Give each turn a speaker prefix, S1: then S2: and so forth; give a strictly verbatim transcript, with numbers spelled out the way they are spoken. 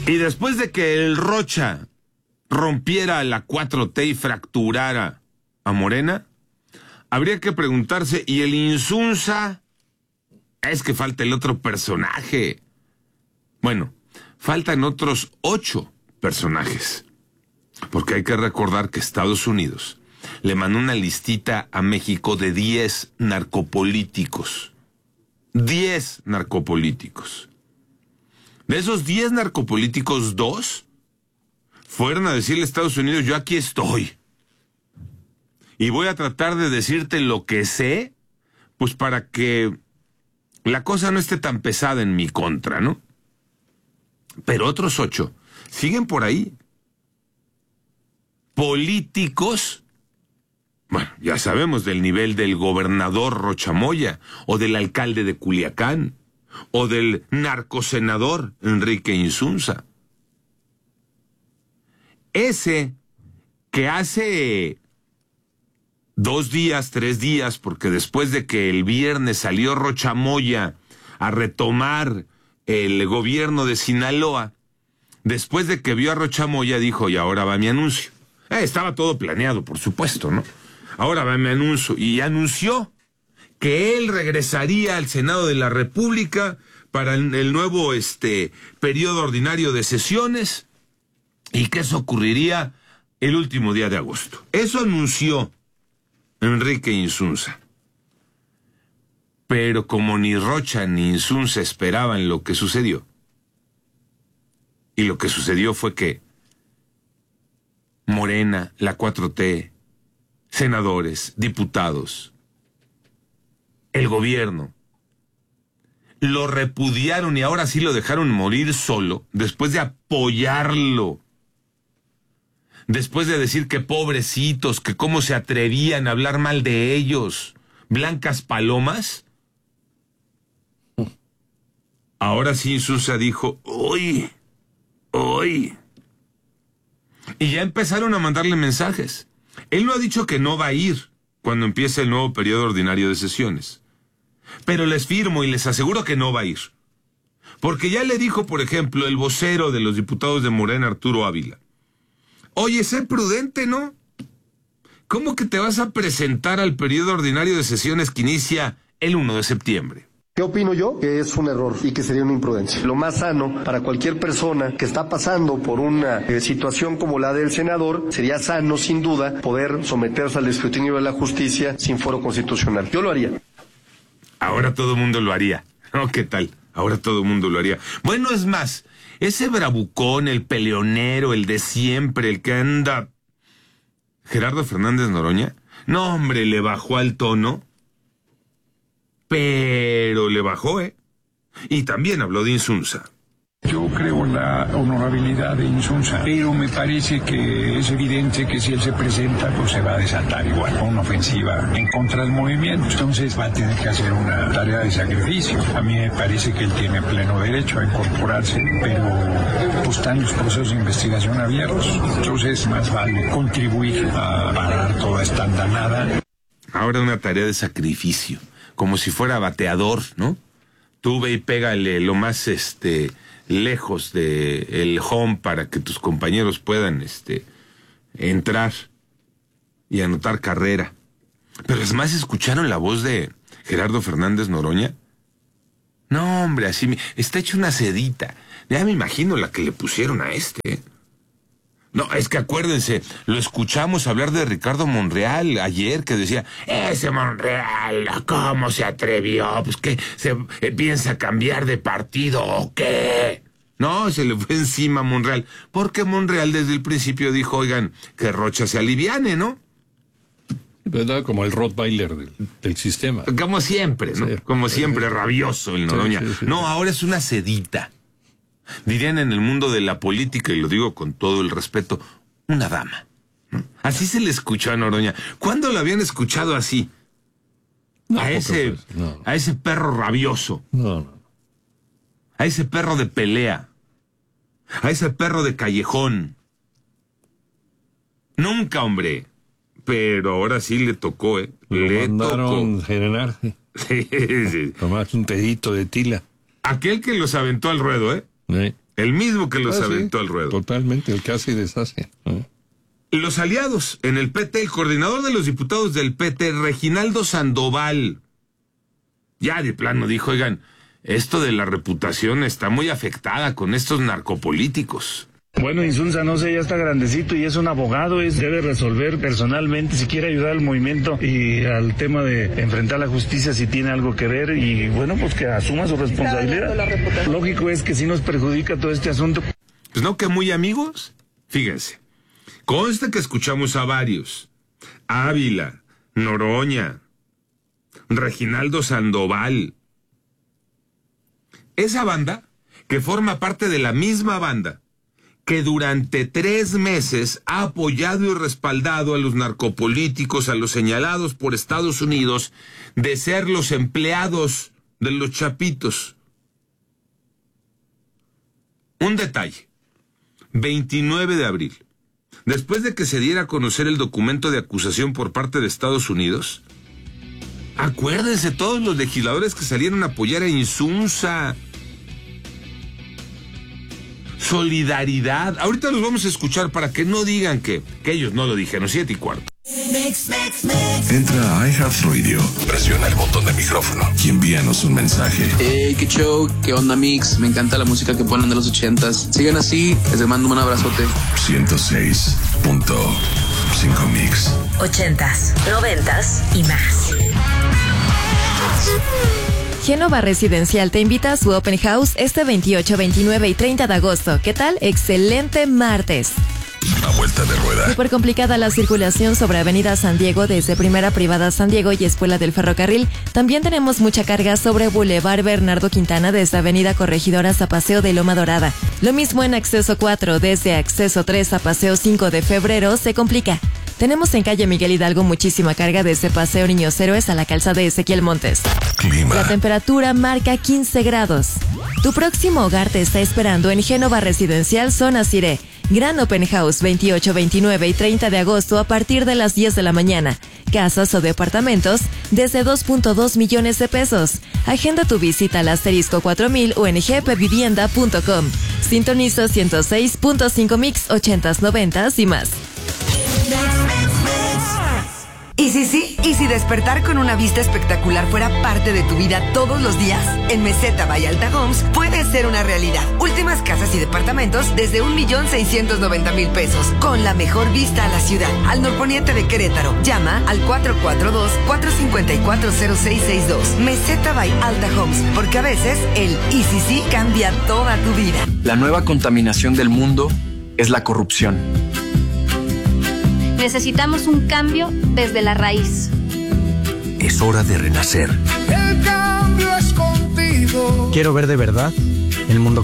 S1: Y después de que el Rocha rompiera la cuatro T y fracturara a Morena, habría que preguntarse, ¿y el Insunza? Es que falta el otro personaje. Bueno, faltan otros ocho personajes. Porque hay que recordar que Estados Unidos le mandó una listita a México de diez narcopolíticos. diez narcopolíticos. De esos diez narcopolíticos, dos fueron a decirle a Estados Unidos, yo aquí estoy. Y voy a tratar de decirte lo que sé, pues para que la cosa no esté tan pesada en mi contra, ¿no? Pero otros ocho siguen por ahí. Políticos, bueno, ya sabemos del nivel del gobernador Rocha Moya, o del alcalde de Culiacán, o del narcosenador Enrique Insunza. Ese que hace dos días, tres días, porque después de que el viernes salió Rocha Moya a retomar el gobierno de Sinaloa, después de que vio a Rocha Moya, dijo, y ahora va mi anuncio. Eh, estaba todo planeado, por supuesto, ¿no? Ahora va mi anuncio. Y anunció que él regresaría al Senado de la República para el, el nuevo este periodo ordinario de sesiones y que eso ocurriría el último día de agosto. Eso anunció Enrique Insunza. Pero como ni Rocha ni Insunza esperaban lo que sucedió, y lo que sucedió fue que Morena, la cuatro T, senadores, diputados, el gobierno, lo repudiaron y ahora sí lo dejaron morir solo, después de apoyarlo, después de decir que pobrecitos, que cómo se atrevían a hablar mal de ellos, blancas palomas. Ahora sí Insunza dijo, uy, uy. Y ya empezaron a mandarle mensajes. Él no ha dicho que no va a ir cuando empiece el nuevo periodo ordinario de sesiones. Pero les firmo y les aseguro que no va a ir. Porque ya le dijo, por ejemplo, el vocero de los diputados de Morena, Arturo Ávila. Oye, sé prudente, ¿no? ¿Cómo que te vas a presentar al periodo ordinario de sesiones que inicia el primero de septiembre?
S2: ¿Qué opino yo? Que es un error y que sería una imprudencia. Lo más sano para cualquier persona que está pasando por una eh, situación como la del senador, sería sano, sin duda, poder someterse al escrutinio de la justicia sin foro constitucional. Yo lo haría.
S1: Ahora todo el mundo lo haría. ¿No? ¿Qué tal? Ahora todo el mundo lo haría. Bueno, es más, ese bravucón, el peleonero, el de siempre, el que anda... Gerardo Fernández Noroña, no, hombre, le bajó al tono... Pero le bajó, ¿eh? Y también habló de Insunza.
S3: Yo creo en la honorabilidad de Insunza, pero me parece que es evidente que si él se presenta, pues se va a desatar igual, una ofensiva en contra del movimiento. Entonces va a tener que hacer una tarea de sacrificio. A mí me parece que él tiene pleno derecho a incorporarse, pero pues están los procesos de investigación abiertos. Entonces más vale contribuir a parar toda esta andanada.
S1: Ahora una tarea de sacrificio, como si fuera bateador, ¿no? Tú ve y pégale lo más, este... lejos de el home para que tus compañeros puedan este entrar y anotar carrera. Pero es más, ¿escucharon la voz de Gerardo Fernández Noroña? No, hombre, así me, está hecho una sedita. Ya me imagino la que le pusieron a este. No, es que acuérdense, lo escuchamos hablar de Ricardo Monreal ayer, que decía, ese Monreal, ¿cómo se atrevió? Pues que se eh, piensa cambiar de partido o qué. No, se le fue encima a Monreal, porque Monreal desde el principio dijo, oigan, que Rocha se aliviane, ¿no?
S4: ¿Verdad? Como el Rottweiler del, del sistema.
S1: Como siempre, ¿no? Sí. Como siempre, rabioso el Noroña. Sí, sí, sí, no, ahora es una sedita. Dirían en el mundo de la política, y lo digo con todo el respeto, una dama. ¿No? Así se le escuchó a Noroña. ¿Cuándo lo habían escuchado así? No, a ese, pues, no. a ese perro rabioso.
S4: No, no.
S1: A ese perro de pelea. A ese perro de callejón. Nunca, hombre. Pero ahora sí le tocó, ¿eh?
S4: Lo
S1: le
S4: mandaron
S1: tocó.
S4: Generar.
S1: Sí, sí.
S4: Tomaste un tedito de tila.
S1: Aquel que los aventó al ruedo, ¿eh?
S4: Sí.
S1: El mismo que los
S4: Ah,
S1: aventó
S4: sí,
S1: al ruedo.
S4: Totalmente, el que hace y deshace. ¿no?
S1: Los aliados en el P T, el coordinador de los diputados del P T, Reginaldo Sandoval, ya de plano dijo, oigan, esto de la reputación está muy afectada con estos narcopolíticos.
S5: Bueno, Insunza, no sé, ya está grandecito y es un abogado, es, debe resolver personalmente si quiere ayudar al movimiento y al tema de enfrentar la justicia si tiene algo que ver y bueno, pues que asuma su responsabilidad. Lógico es que si nos perjudica todo este asunto.
S1: Pues no, que muy amigos. Fíjense, consta que escuchamos a varios. Ávila, Noroña, Reginaldo Sandoval. Esa banda, que forma parte de la misma banda, que durante tres meses ha apoyado y respaldado a los narcopolíticos, a los señalados por Estados Unidos de ser los empleados de los chapitos. Un detalle, veintinueve de abril, después de que se diera a conocer el documento de acusación por parte de Estados Unidos, acuérdense todos los legisladores que salieron a apoyar a Insunza. Solidaridad. Ahorita los vamos a escuchar para que no digan que, que ellos no lo dijeron. Siete y cuarto.
S6: Entra a iHeartRadio, presiona el botón de micrófono y envíanos un mensaje.
S7: Hey, qué show, qué onda mix, me encanta la música que ponen de los ochentas. Sigan así, les mando un abrazote.
S6: ciento seis punto cinco Mix.
S8: Ochentas, noventas y más.
S9: Génova Residencial te invita a su Open House este veintiocho, veintinueve y treinta de agosto. ¿Qué tal? Excelente martes.
S6: A vuelta de rueda.
S9: Súper complicada la circulación sobre Avenida San Diego desde Primera Privada San Diego y Escuela del Ferrocarril. También tenemos mucha carga sobre Boulevard Bernardo Quintana desde Avenida Corregidora hasta Paseo de Loma Dorada. Lo mismo en Acceso cuatro desde Acceso tres a Paseo cinco de Febrero se complica. Tenemos en calle Miguel Hidalgo muchísima carga desde Paseo Niños Héroes a la calzada de Ezequiel Montes.
S6: Clima.
S9: La temperatura marca quince grados. Tu próximo hogar te está esperando en Génova Residencial Zona Ciré. Gran Open House veintiocho, veintinueve y treinta de agosto a partir de las diez de la mañana. Casas o departamentos desde dos punto dos millones de pesos. Agenda tu visita al asterisco cuatro mil o en g p vivienda punto com. Sintoniza ciento seis punto cinco Mix, ochentas, noventas y más.
S10: ¿Y si sí? ¿Y si despertar con una vista espectacular fuera parte de tu vida todos los días? En Meseta by Alta Homes puede ser una realidad. Últimas casas y departamentos desde un millón seiscientos noventa mil pesos, con la mejor vista a la ciudad. Al norponiente de Querétaro, llama al cuatro cuatro dos, cuatro cinco cuatro, cero seis seis dos. Meseta by Alta Homes, porque a veces el ¿y si sí? Cambia toda tu vida.
S11: La nueva contaminación del mundo es la corrupción.
S12: Necesitamos un cambio desde la raíz.
S13: Es hora de renacer.
S14: El cambio es contigo.
S15: Quiero ver de verdad el mundo